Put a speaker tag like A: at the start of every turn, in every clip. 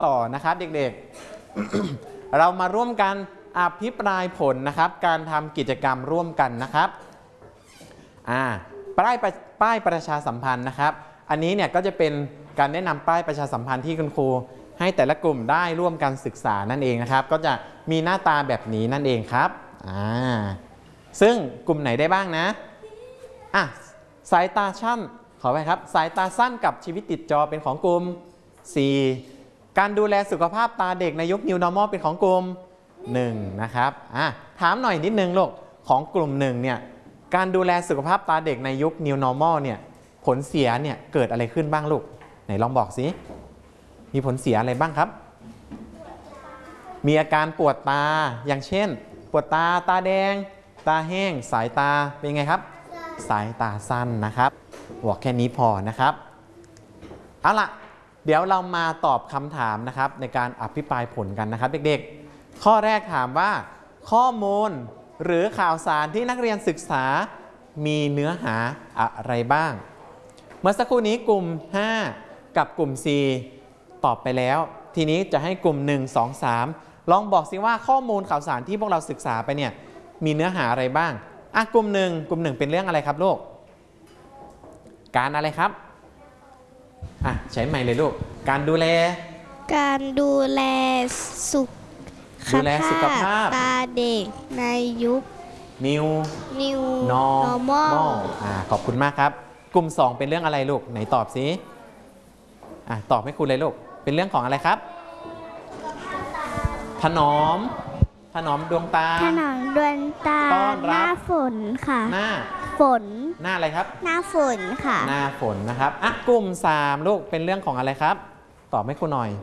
A: ต่อนะครับเด็กๆ เรามาร่วมกันอภิปรายผลนะครับการทำกิจกรรมร่วมกันนะครับป้ายประชาสัมพันธ์นะครับอันนี้เนี่ยก็จะเป็นการแนะนำป้ายประชาสัมพันธ์ที่คุณครูให้แต่ละกลุ่มได้ร่วมกันศึกษานั่นเองนะครับก็จะมีหน้าตาแบบนี้นั่นเองครับซึ่งกลุ่มไหนได้บ้างนะสายตาสั้นขอไปครับสายตาสั้นกับชีวิตติดจอเป็นของกลุ่ม 4การดูแลสุขภาพตาเด็กในยุค New Normal เป็นของกลุ่ม 1นะครับถามหน่อยนิดนึงลูกของกลุ่ม 1เนี่ยการดูแลสุขภาพตาเด็กในยุค New Normal เนี่ยผลเสียเนี่ยเกิดอะไรขึ้นบ้างลูกไหนลองบอกสิมีผลเสียอะไรบ้างครับมีอาการปวดตาอย่างเช่นปวดตาตาแดงตาแห้งสายตาเป็นไงครับสายตาสั้นนะครับบอกแค่นี้พอนะครับเอาล่ะเดี๋ยวเรามาตอบคำถามนะครับในการอภิปรายผลกันนะครับเด็กๆข้อแรกถามว่าข้อมูลหรือข่าวสารที่นักเรียนศึกษามีเนื้อหาอะไรบ้างเมื่อสักครู่นี้กลุ่ม 5 กับกลุ่ม 4 ตอบไปแล้วทีนี้จะให้กลุ่ม 1 2 3 ลองบอกสิว่าข้อมูลข่าวสารที่พวกเราศึกษาไปเนี่ยมีเนื้อหาอะไรบ้างกลุ่ม 1เป็นเรื่องอะไรครับลูกการอะไรครับใช้ไมค์เลยลูกการดูแลสุขภาพตาเด็กในยุค New Normal ขอบคุณมากครับกลุ่ม 2เป็นเรื่องอะไรลูกไหนตอบสิตอบให้คุณเลยลูกเป็นเรื่องของอะไรครับถนอมดวงตาหน้าฝนค่ะหน้าอะไรครับหน้าฝนค่ะหน้าฝนนะครับกลุ่ม 3ลูกเป็นเรื่องของอะไรครับตอบให้คุณหน่อย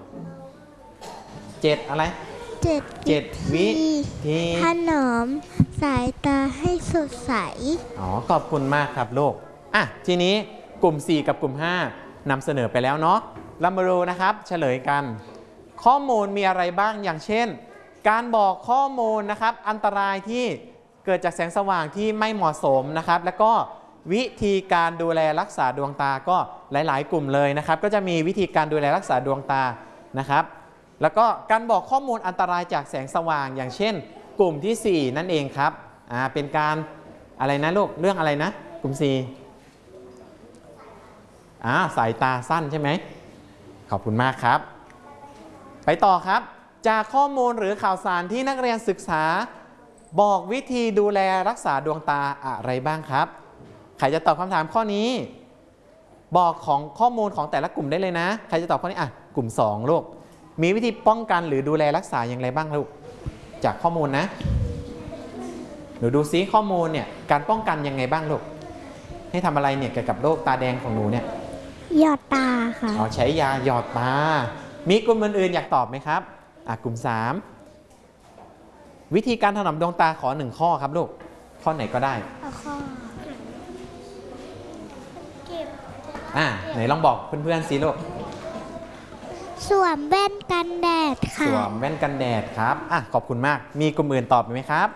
A: 7อะไร7วิธี
B: ถนอมสายตาให้สดใส
A: ขอบคุณมากครับลูกทีนี้กลุ่ม 4 กับกลุ่ม 5นำเสนอไปแล้วเนาะเรามาดูนะครับเฉลยกันข้อมูลมีอะไรบ้างอย่างเช่นการบอกข้อมูลนะครับอันตรายที่เกิดจากแสงสว่างที่ไม่เหมาะสมนะครับแล้วก็วิธีการดูแลรักษาดวงตาก็หลายๆกลุ่มเลยนะครับก็จะมีวิธีการดูแลรักษาดวงตานะครับแล้วก็การบอกข้อมูลอันตรายจากแสงสว่างอย่างเช่นกลุ่มที่ 4นั่นเองครับเป็นการอะไรนะลูกเรื่องอะไรนะกลุ่ม 4สายตาสั้นใช่ไหมขอบคุณมากครับไปต่อครับจากข้อมูลหรือข่าวสารที่นักเรียนศึกษาบอกวิธีดูแลรักษาดวงตาอะไรบ้างครับใครจะตอบคำถามข้อนี้บอกของข้อมูลของแต่ละกลุ่มได้เลยนะใครจะตอบข้อนี้กลุ่ม 2ลูกมีวิธีป้องกันหรือดูแลรักษาอย่างไรบ้างลูกจากข้อมูลนะหนูดูซิข้อมูลเนี่ยการป้องกันยังไงบ้างลูกให้ทำอะไรเนี่ยเกี่ยวกับโรคตาแดงของหนูเนี่ย
B: หยอดตาค่ะ
A: ใช้ยาหยอดตามีกลุ่มอื่นๆอยากตอบไหมครับกลุ่ม 3วิธีการถนอมดวงตาขอ1ข้อครับลูกข้อไหนก็ได้
B: ข้อเก็บ
A: ไหนลองบอกเพื่อนๆสิลูก
B: สวมแว่นกันแดดค่ะ
A: สวมแว่นกันแดดครับขอบคุณมากมีกลุ่มอื่นตอบไหมครับ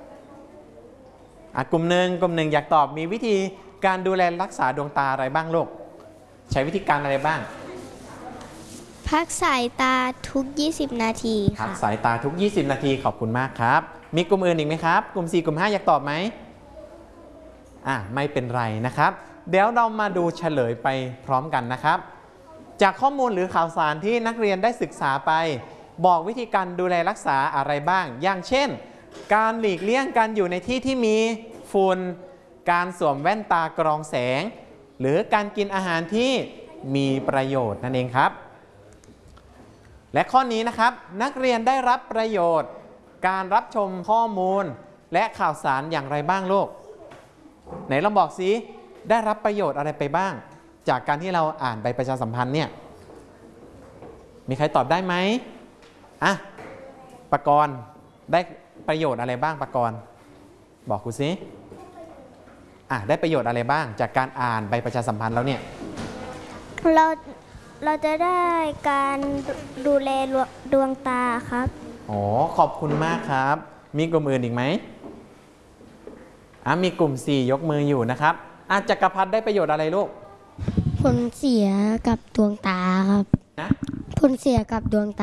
A: กลุ่มหนึ่งอยากตอบมีวิธีการดูแลรักษาดวงตาอะไรบ้างลูกใช้วิธีการอะไรบ้าง
B: พักสายตาทุก20นาทีค่ะ
A: พักสายตาทุก20นาทีขอบคุณมากครับมีกลุ่มอื่นอีกไหมครับกลุ่ม 4 กลุ่ม 5อยากตอบไหมไม่เป็นไรนะครับเดี๋ยวเรามาดูเฉลยไปพร้อมกันนะครับจากข้อมูลหรือข่าวสารที่นักเรียนได้ศึกษาไปบอกวิธีการดูแลรักษาอะไรบ้างอย่างเช่นการหลีกเลี่ยงการอยู่ในที่ที่มีฝุ่นการสวมแว่นตากรองแสงหรือการกินอาหารที่มีประโยชน์นั่นเองครับและข้อนี้นะครับนักเรียนได้รับประโยชน์การรับชมข้อมูลและข่าวสารอย่างไรบ้างลูกไหนลองบอกสิได้รับประโยชน์อะไรไปบ้างจากการที่เราอ่านใบประชาสัมพันธ์เนี่ยมีใครตอบได้ไหมปกรณ์ได้ประโยชน์อะไรบ้างปกรณ์บอกกูสิได้ประโยชน์อะไรบ้างจากการอ่านใบประชาสัมพันธ์แล้วเนี่ย
B: เราจะได้การดูแลดวงตาครับ
A: ขอบคุณมากครับมีกลุ่มอื่นอีกไหมมีกลุ่ม 4ยกมืออยู่นะครับจักรพัฒน์ได้ประโยชน์อะไรลูก
B: ผลเสียกับดวงตาครับผลเสียกับดวงตา